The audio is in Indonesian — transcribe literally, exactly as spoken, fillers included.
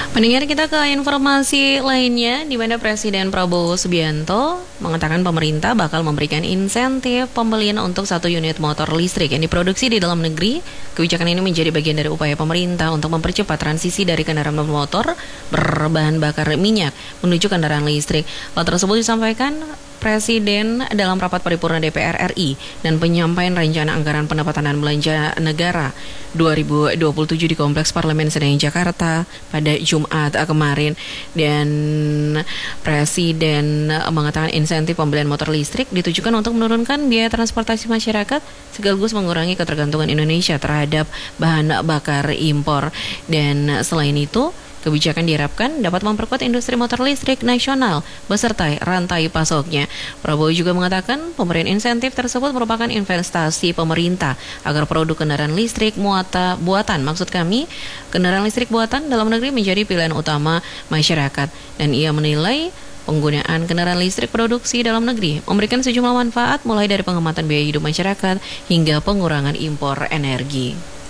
Pendengar, kita ke informasi lainnya, di mana Presiden Prabowo Subianto mengatakan pemerintah bakal memberikan insentif pembelian untuk satu unit motor listrik yang diproduksi di dalam negeri. Kebijakan ini menjadi bagian dari upaya pemerintah untuk mempercepat transisi dari kendaraan bermotor berbahan bakar minyak menuju kendaraan listrik. Hal tersebut disampaikan Presiden dalam rapat paripurna D P R R I dan penyampaian rencana anggaran pendapatan dan belanja negara dua ribu dua puluh tujuh di Kompleks Parlemen Senayan Jakarta pada Jumat kemarin. Dan Presiden mengatakan insentif pembelian motor listrik ditujukan untuk menurunkan biaya transportasi masyarakat sekaligus mengurangi ketergantungan Indonesia terhadap bahan bakar impor. Dan selain itu, kebijakan diharapkan dapat memperkuat industri motor listrik nasional beserta rantai pasoknya. Prabowo juga mengatakan pemberian insentif tersebut merupakan investasi pemerintah agar produk kendaraan listrik muata, buatan, maksud kami, kendaraan listrik buatan dalam negeri menjadi pilihan utama masyarakat. Dan ia menilai penggunaan kendaraan listrik produksi dalam negeri memberikan sejumlah manfaat mulai dari penghematan biaya hidup masyarakat hingga pengurangan impor energi.